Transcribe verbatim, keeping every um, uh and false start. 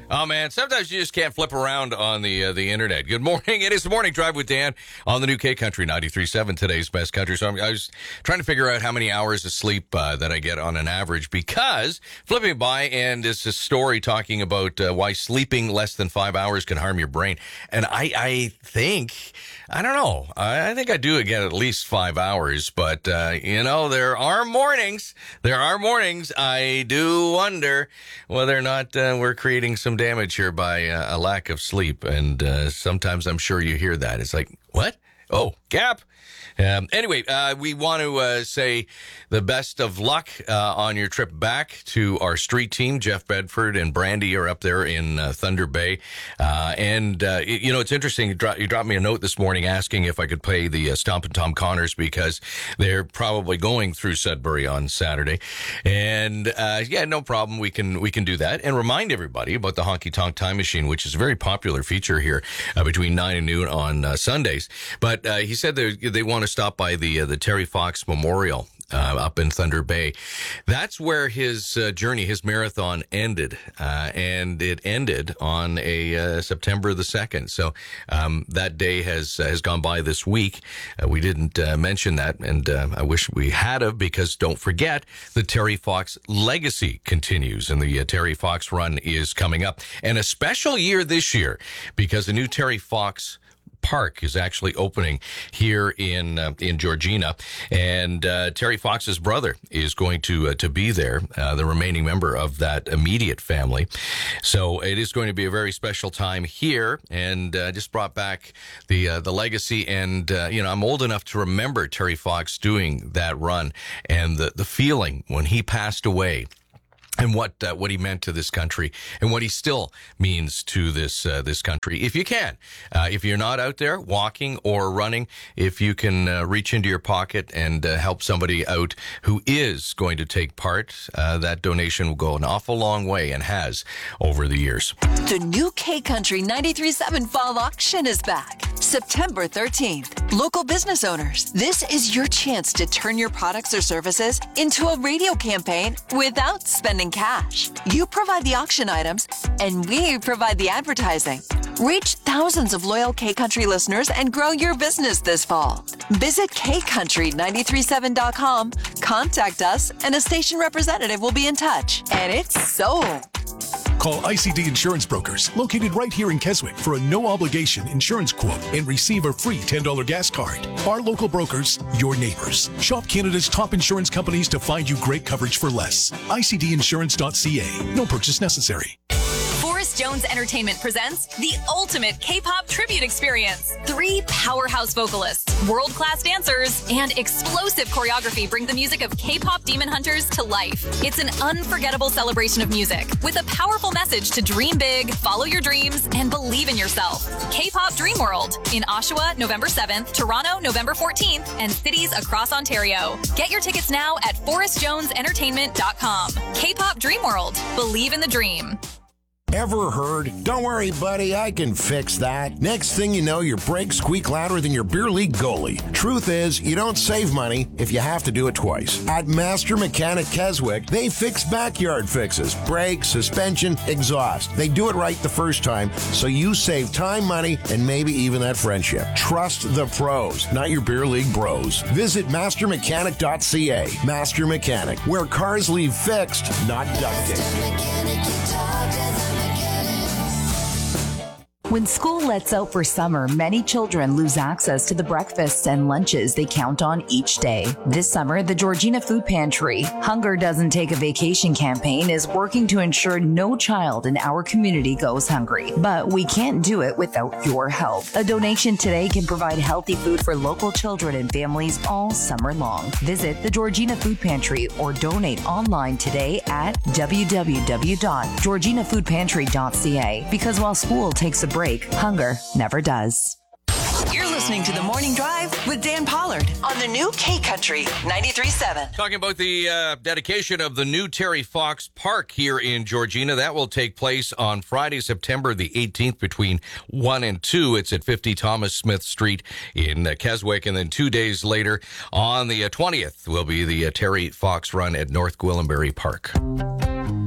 Oh, man, sometimes you just can't flip around on the uh, the internet. Good morning. It is the Morning Drive with Dan on the new K Country ninety-three point seven, today's best country. So I'm, I was trying to figure out how many hours of sleep uh, that I get on an average, because flipping by, and it's a story talking about uh, why sleeping less than five hours can harm your brain. And I, I think, I don't know, I, I think I do get at least five hours. But, uh, you know, there are mornings, there are mornings I do wonder whether or not uh, we're creating some damage here by uh, a lack of sleep. And uh, sometimes I'm sure you hear that. It's like, what? Oh, Gap. Um, anyway, uh, we want to uh, say the best of luck uh, on your trip back to our street team. Jeff Bedford and Brandy are up there in uh, Thunder Bay. Uh, and, uh, it, you know, it's interesting. You, dro- you dropped me a note this morning asking if I could play the uh, Stompin' Tom Connors, because they're probably going through Sudbury on Saturday. And, uh, yeah, no problem. We can we can do that. And remind everybody about the Honky Tonk Time Machine, which is a very popular feature here uh, between nine and noon on uh, Sundays. But uh, he said they, they want to stop by the uh, the Terry Fox Memorial uh, up in Thunder Bay. That's where his uh, journey, his marathon ended, uh, and it ended on a uh, September the second. So um, that day has uh, has gone by this week. Uh, we didn't uh, mention that, and uh, I wish we had have, because don't forget, the Terry Fox legacy continues, and the uh, Terry Fox run is coming up. And a special year this year, because the new Terry Fox Park is actually opening here in uh, in Georgina, and uh, Terry Fox's brother is going to uh, to be there, uh, the remaining member of that immediate family. So it is going to be a very special time here, and uh, just brought back the uh, the legacy. And uh, you know, I'm old enough to remember Terry Fox doing that run, and the the feeling when he passed away, and what uh, what he meant to this country, and what he still means to this uh, this country. If you can, uh, if you're not out there walking or running, if you can uh, reach into your pocket and uh, help somebody out who is going to take part, uh, that donation will go an awful long way, and has over the years. The new K Country ninety-three point seven Fall Auction is back, September thirteenth. Local business owners, this is your chance to turn your products or services into a radio campaign without spending cash. You provide the auction items, and we provide the advertising. Reach thousands of loyal K Country listeners and grow your business this fall. Visit K Country nine three seven dot com, contact us, and a station representative will be in touch. And it's sold. Call I C D Insurance Brokers, located right here in Keswick, for a no-obligation insurance quote and receive a free ten dollars gas card. Our local brokers, your neighbors. Shop Canada's top insurance companies to find you great coverage for less. I C D insurance dot C A. No purchase necessary. Forrest Jones Entertainment presents the ultimate K-pop tribute experience. Three powerhouse vocalists, world-class dancers, and explosive choreography bring the music of K-pop demon hunters to life. It's an unforgettable celebration of music with a powerful message to dream big, follow your dreams, and believe in yourself. K-pop Dream World in Oshawa, November seventh, Toronto, November fourteenth, and cities across Ontario. Get your tickets now at forrest jones entertainment dot com. K-pop Dream World. Believe in the dream. Ever heard? Don't worry, buddy, I can fix that. Next thing you know, your brakes squeak louder than your beer league goalie. Truth is, you don't save money if you have to do it twice. At Master Mechanic Keswick, they fix backyard fixes, brakes, suspension, exhaust. They do it right the first time, so you save time, money, and maybe even that friendship. Trust the pros, not your beer league bros. Visit master mechanic dot c a. Master Mechanic, where cars leave fixed, not ducted. When school lets out for summer, many children lose access to the breakfasts and lunches they count on each day. This summer, the Georgina Food Pantry, Hunger Doesn't Take a Vacation campaign, is working to ensure no child in our community goes hungry. But we can't do it without your help. A donation today can provide healthy food for local children and families all summer long. Visit the Georgina Food Pantry or donate online today at w w w dot georgina food pantry dot c a. Because while school takes a break, hunger never does. You're listening to The Morning Drive with Dan Pollard on the new K Country ninety-three point seven. Talking about the uh, dedication of the new Terry Fox Park here in Georgina. That will take place on Friday, September the eighteenth between one and two. It's at fifty Thomas Smith Street in uh, Keswick. And then two days later, on the uh, twentieth, will be the uh, Terry Fox Run at North Gwillimbury Park.